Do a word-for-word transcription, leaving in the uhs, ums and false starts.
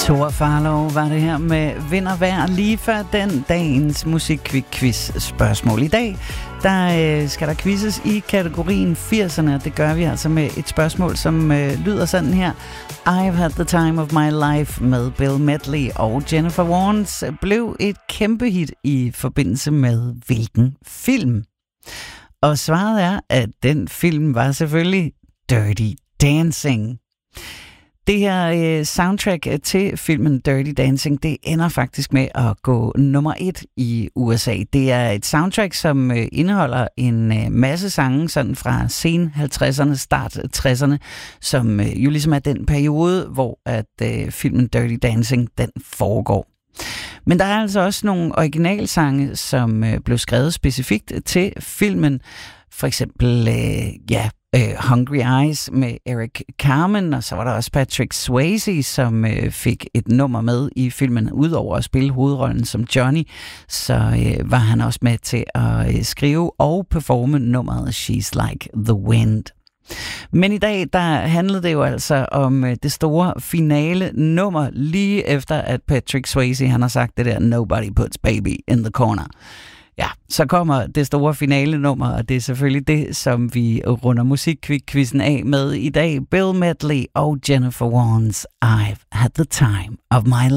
Thor Farlov var det her med Vind og Vejr lige før den dagens musikquiz spørgsmål. I dag der øh, skal der quizzes i kategorien firserne, og det gør vi altså med et spørgsmål, som øh, lyder sådan her. I've Had the Time of My Life med Bill Medley og Jennifer Warnes blev et kæmpe hit i forbindelse med hvilken film? Og svaret er, at den film var selvfølgelig Dirty Dancing. Det her øh, soundtrack til filmen Dirty Dancing, det ender faktisk med at gå nummer et i U S A. Det er et soundtrack, som øh, indeholder en øh, masse sange sådan fra sen halvtredserne, start tresserne, som øh, jo ligesom er den periode, hvor at øh, filmen Dirty Dancing, den foregår. Men der er altså også nogle originalsange, som øh, blev skrevet specifikt til filmen. For eksempel, øh, ja, uh, Hungry Eyes med Eric Carmen, og så var der også Patrick Swayze, som uh, fik et nummer med i filmen. Udover at spille hovedrollen som Johnny, så uh, var han også med til at uh, skrive og performe nummeret She's Like the Wind. Men i dag, der handlede det jo altså om uh, det store finale nummer, lige efter at Patrick Swayze, han har sagt det der, Nobody puts baby in the corner. Ja, så kommer det store finale nummer, og det er selvfølgelig det, som vi runder musikquizzen af med i dag. Bill Medley og Jennifer Warnes, I've Had the Time of My Life.